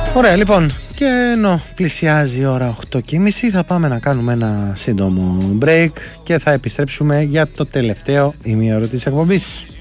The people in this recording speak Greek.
Ωραία, λοιπόν, και ενώ πλησιάζει η ώρα 8:30 θα πάμε να κάνουμε ένα σύντομο break και θα επιστρέψουμε για το τελευταίο ημίωρο της εκπομπής.